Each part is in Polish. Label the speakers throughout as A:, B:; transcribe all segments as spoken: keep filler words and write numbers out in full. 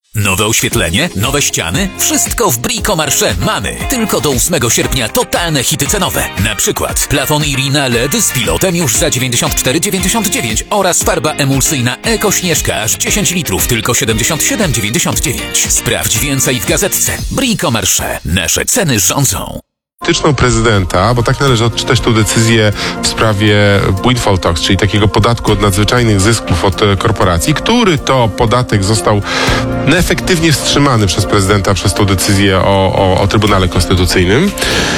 A: Nowe oświetlenie? Nowe ściany? Wszystko w Bricomarché mamy. Tylko do ósmego sierpnia totalne hity cenowe. Na przykład plafon Irina L E D z pilotem już za dziewięćdziesiąt cztery dziewięćdziesiąt dziewięć oraz farba emulsyjna Eko Śnieżka aż dziesięć litrów, tylko siedemdziesiąt siedem dziewięćdziesiąt dziewięć. Sprawdź więcej w gazetce. Bricomarché. Nasze ceny rządzą.
B: Polityczną prezydenta, bo tak należy odczytać tę decyzję w sprawie windfall tax, czyli takiego podatku od nadzwyczajnych zysków od korporacji, który to podatek został efektywnie wstrzymany przez prezydenta przez tą decyzję o, o, o Trybunale Konstytucyjnym.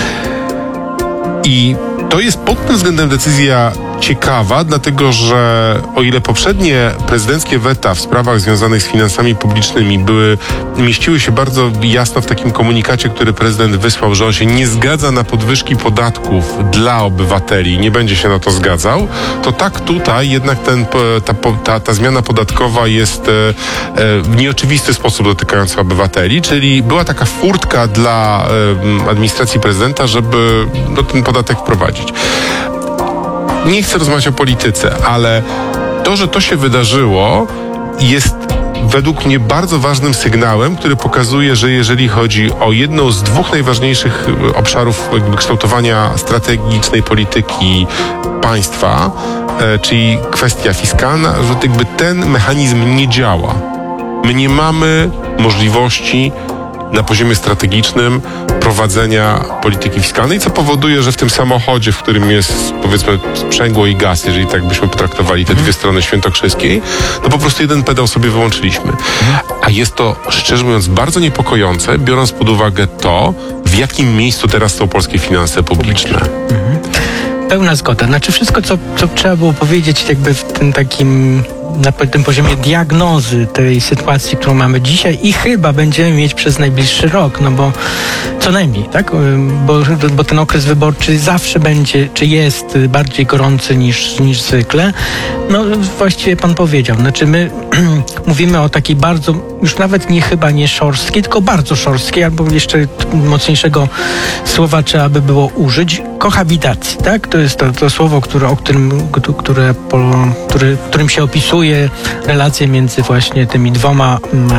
B: I to jest pod tym względem decyzja ciekawa, dlatego że o ile poprzednie prezydenckie weta w sprawach związanych z finansami publicznymi były, mieściły się bardzo jasno w takim komunikacie, który prezydent wysłał, że on się nie zgadza na podwyżki podatków dla obywateli, nie będzie się na to zgadzał, to tak tutaj jednak ten, ta, ta, ta zmiana podatkowa jest e, w nieoczywisty sposób dotykająca obywateli, czyli była taka furtka dla e, administracji prezydenta, żeby no, ten podatek wprowadzić. Nie chcę rozmawiać o polityce, ale to, że to się wydarzyło, jest według mnie bardzo ważnym sygnałem, który pokazuje, że jeżeli chodzi o jedną z dwóch najważniejszych obszarów kształtowania strategicznej polityki państwa, e, czyli kwestia fiskalna, że jakby ten mechanizm nie działa. My nie mamy możliwości na poziomie strategicznym prowadzenia polityki fiskalnej, co powoduje, że w tym samochodzie, w którym jest powiedzmy sprzęgło i gaz, jeżeli tak byśmy potraktowali te dwie strony świętokrzyskiej, no po prostu jeden pedał sobie wyłączyliśmy. A jest to, szczerze mówiąc, bardzo niepokojące, biorąc pod uwagę to, w jakim miejscu teraz są polskie finanse publiczne.
C: Mhm. Pełna zgoda. Znaczy wszystko, co, co trzeba było powiedzieć jakby w tym takim na tym poziomie diagnozy tej sytuacji, którą mamy dzisiaj i chyba będziemy mieć przez najbliższy rok, no bo co najmniej, tak? Bo, bo ten okres wyborczy zawsze będzie, czy jest bardziej gorący niż, niż zwykle. No właściwie pan powiedział, znaczy my mówimy o takiej bardzo, już nawet nie chyba nie szorstkiej, tylko bardzo szorstkiej, albo jeszcze mocniejszego słowa trzeba by było użyć, kohabitacji, tak? To jest to, to słowo, które, o którym, które, które, którym się opisuje relacje między właśnie tymi dwoma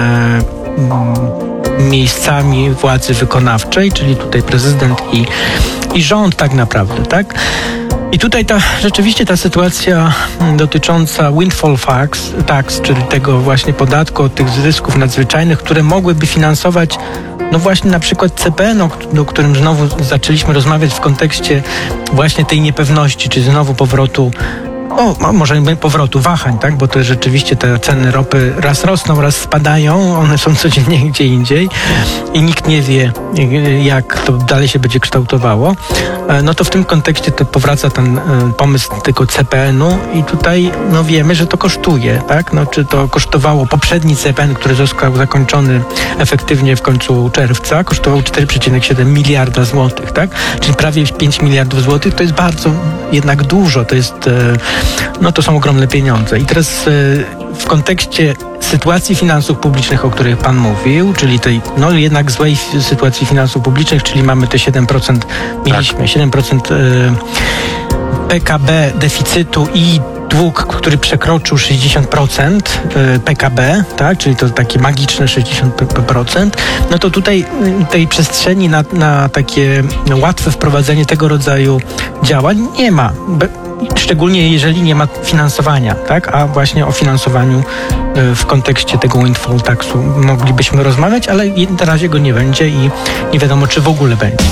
C: e, miejscami władzy wykonawczej, czyli tutaj prezydent i, i rząd tak naprawdę, tak? I tutaj ta, rzeczywiście ta sytuacja dotycząca windfall tax, tax, czyli tego właśnie podatku od tych zysków nadzwyczajnych, które mogłyby finansować no właśnie na przykład C P N, o, o którym znowu zaczęliśmy rozmawiać w kontekście właśnie tej niepewności, czy znowu powrotu O, może powrotu wahań, tak? Bo to rzeczywiście te ceny ropy raz rosną, raz spadają, one są codziennie gdzie indziej i nikt nie wie, jak to dalej się będzie kształtowało. No to w tym kontekście to powraca ten pomysł tego C P N-u i tutaj no wiemy, że to kosztuje, tak? No czy to kosztowało poprzedni C P N, który został zakończony efektywnie w końcu czerwca, kosztował cztery przecinek siedem miliarda złotych, tak? Czyli prawie pięć miliardów złotych, to jest bardzo jednak dużo, to jest no to są ogromne pieniądze. I teraz w kontekście sytuacji finansów publicznych, o których pan mówił, czyli tej no jednak złej sytuacji finansów publicznych, czyli mamy te siedem procent, mieliśmy tak. siedem procent P K B deficytu i dług, który przekroczył sześćdziesiąt procent P K B, tak, czyli to takie magiczne sześćdziesiąt procent, no to tutaj tej przestrzeni na, na takie łatwe wprowadzenie tego rodzaju działań nie ma. Szczególnie jeżeli nie ma finansowania, tak? A właśnie o finansowaniu w kontekście tego windfall taxu moglibyśmy rozmawiać, ale na razie go nie będzie i nie wiadomo, czy w ogóle będzie.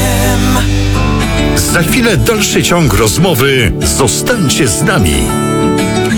D: Za chwilę dalszy ciąg rozmowy. Zostańcie z nami.